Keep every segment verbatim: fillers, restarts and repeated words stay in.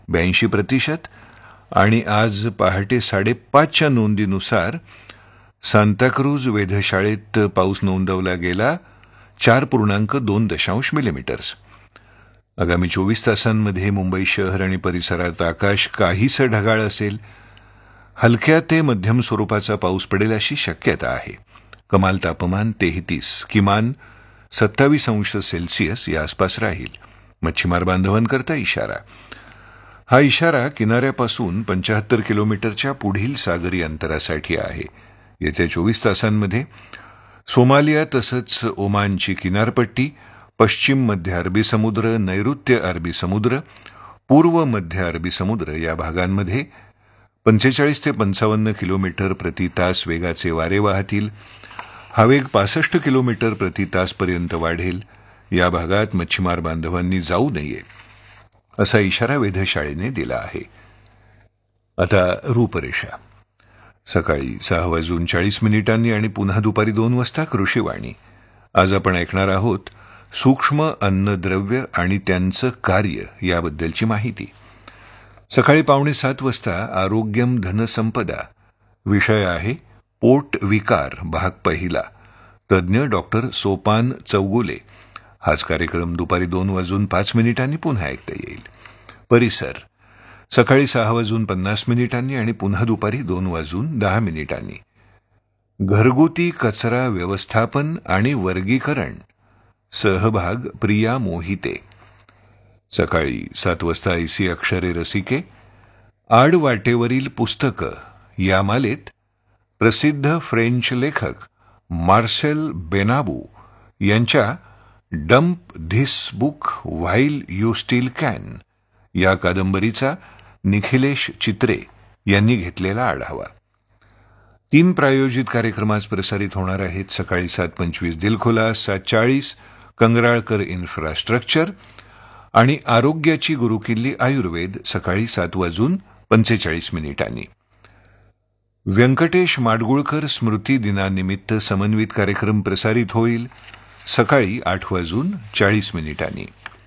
ब्याऐंशी प्रतिशत आणि आज पहाटे साडेपाचच्या नोंदीनुसार सांताक्रूज वेधशाळेत पाऊस नोंदवला गेला चार पूर्णांक दोन दशांश मिलीमीटर्स. आगामी चोवीस तासांमध्ये मुंबई शहर आणि परिसरात आकाश काहीसं ढगाळ असेल. हलक्या ते मध्यम स्वरूपाचा पाऊस पडेल अशी शक्यता आहे. कमाल तापमान तेहतीस, किमान सत्तावीस अंश सेल्सिअस या आसपास राहील. मच्छीमार बांधवांकरता इशारा. हा इशारा किनाऱ्यापासून पंच्याहत्तर किलोमीटरच्या पुढील सागरी अंतरासाठी आहे. येत्या चोवीस तासांमध्ये सोमालिया तसंच ओमानची किनारपट्टी, पश्चिम मध्य अरबी समुद्र, नैऋत्य अरबी समुद्र, पूर्व मध्य अरबी समुद्र या भागांमध्ये पंचेचाळीस ते पंचावन्न किलोमीटर प्रति तास वेगाचे वारे वाहतील. हा वेग पासष्ट किलोमीटर प्रति तासपर्यंत वाढेल. या भागात मच्छीमार बांधवांनी जाऊ नये असा इशारा वेधशाळेने दिला आहे. आता रूपरेषा. सकाळी सहा वाजून चाळीस मिनिटांनी आणि पुन्हा दुपारी दोन वाजता कृषीवाणी. आज आपण ऐकणार आहोत सूक्ष्म अन्नद्रव्य आणि त्यांचं कार्य याबद्दलची माहिती. सकाळी पावणे सात वाजता आरोग्यम धनसंपदा. विषय आहे पोट विकार भाग पहिला. तज्ज्ञ डॉक्टर सोपान चौगुले. हाच कार्यक्रम दुपारी दोन वाजून पाच मिनिटांनी पुन्हा ऐकता येईल. परिसर सकाळी सहा वाजून पन्नास मिनिटांनी आणि पुन्हा दुपारी दोन वाजून दहा मिनिटांनी. घरगुती कचरा व्यवस्थापन आणि वर्गीकरण. सहभाग प्रिया मोहिते. सकाळी सात वाजता ऐसी अक्षरे रसिके. आडवाटेवरील पुस्तकं या मालेत प्रसिद्ध फ्रेंच लेखक मार्सेल बेनाबू यांच्या dump this book while you steel can या कादंबरीचा निखिलेश चित्रे यांनी घेतलेला आढावा. तीन प्रायोजित कार्यक्रम आज प्रसारित होणार आहेत. सकाळी सात पंचवीस दिलखुलास, सात चाळीस कंगराळकर इन्फ्रास्ट्रक्चर आणि आरोग्याची गुरुकिल्ली आयुर्वेद सकाळी सात वाजून पंचेचाळीस मिनिटांनी. व्यंकटेश माडगुळकर स्मृती दिनानिमित्त समन्वित कार्यक्रम प्रसारित होईल सकाळी आठ वाजून चाळीस मिनिटांनी.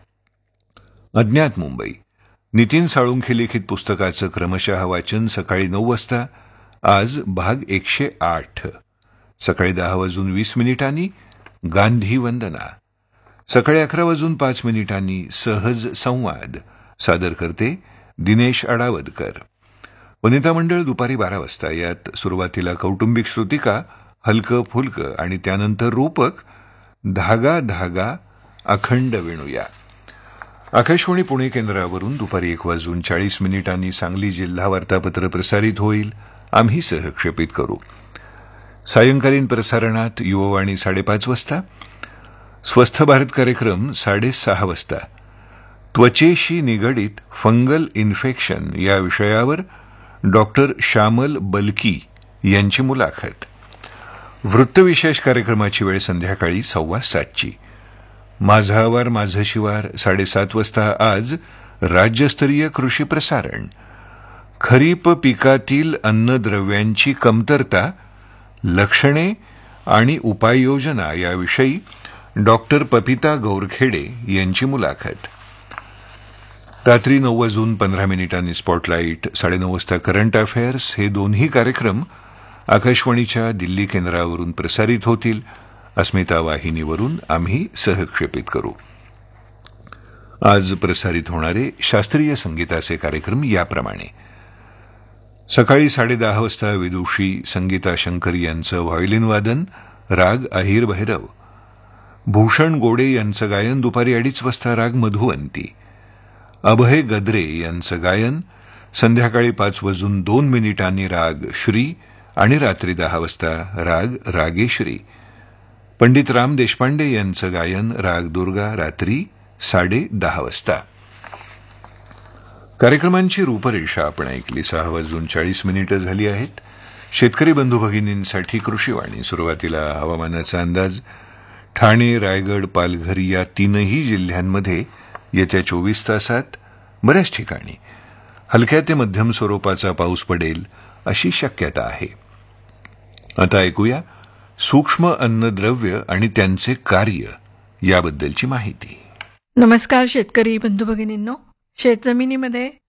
अज्ञात मुंबई नितीन साळुंखे लिखित पुस्तकाचं क्रमशः वाचन सकाळी नऊ वाजता. आज भाग एकशे आठ. सकाळी दहा वाजून वीस मिनिटांनी गांधी वंदना. सकाळी अकरा वाजून पाच मिनिटांनी सहज संवाद. सादर करते दिनेश अडावदकर. वनिता मंडळ दुपारी बारा वाजता. यात सुरुवातीला कौटुंबिक श्रुतिका, हलकं फुलकं आणि त्यानंतर रूपक धागा धागा अखंड वेणूया. आकाशवाणी पुणे केंद्रावरून दुपारी एक वाजून चाळीस मिनिटांनी सांगली जिल्हा वार्तापत्र प्रसारित होईल. आम्ही सहक्षेपित करू. सायंकालीन प्रसारणात युववाणी साडेपाच वाजता. स्वस्थ भारत कार्यक्रम साडेसहा वाजता. त्वचेशी निगडित फंगल इन्फेक्शन या विषयावर डॉक्टर श्यामल बलकी यांची मुलाखत. वृत्तविशेष कार्यक्रमाची वेळ संध्याकाळी सव्वा सातची. माझा आवार माझं शिवार साडेसात वाजता. आज राज्यस्तरीय कृषी प्रसारण. खरीप पिकातील अन्नद्रव्यांची कमतरता, लक्षणे आणि उपाययोजना याविषयी डॉक्टर पपिता गौरखेडे यांची मुलाखत. रात्री नऊ वाजून पंधरा मिनिटांनी स्पॉटलाईट. साडेनऊ वाजता करंट अफेअर्स. हे दोन्ही कार्यक्रम आकाशवाणीच्या दिल्ली केंद्रावरून प्रसारित होतील. अस्मिता वाहिनीवरून आम्ही सहक्षेपित करू. आज प्रसारित होणारे शास्त्रीय संगीताचे कार्यक्रम याप्रमाणे. सकाळी साडेदहा वाजता विदुषी संगीता शंकर यांचं व्हायोलिन वादन, राग अहिर भैरव. भूषण गोडे यांचं गायन. दुपारी अडीच वाजता राग मधुवंती. अभय गद्रे यांचं गायन. संध्याकाळी पाच वाजून दोन मिनिटांनी राग श्री आणि रात्री दहा वाजता राग रागेश्री. पंडित राम देशपांडे यांचं गायन राग दुर्गा रात्री साडे दहा वाजता. कार्यक्रमांची रूपरेषा आपण ऐकली. सहा वाजून चाळीस मिनिटं झाली आहेत. शेतकरी बंधू भगिनींसाठी कृषीवाणी. सुरुवातीला हवामानाचा अंदाज. ठाणे, रायगड, पालघर या तीनही जिल्ह्यांमध्ये येत्या चोवीस तासात बऱ्याच ठिकाणी हलक्या ते मध्यम स्वरूपाचा पाऊस पडेल अशी शक्यता आहे. आता ऐकूया सूक्ष्म अन्नद्रव्य आणि त्यांचे कार्य याबद्दलची माहिती. नमस्कार शेतकरी बंधू भगिनींनो. शेतजमिनीमध्ये